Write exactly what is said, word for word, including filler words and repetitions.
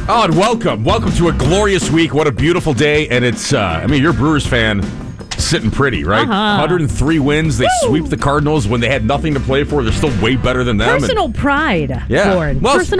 Oh, and welcome. Welcome to a glorious week. What a beautiful day. And it's, uh, I mean, you're a Brewers fan sitting pretty, right? Uh-huh. one hundred three wins. They Woo! sweep the Cardinals when they had nothing to play for. They're still way better than them. Personal and, pride, yeah. Lauren. Well, Personal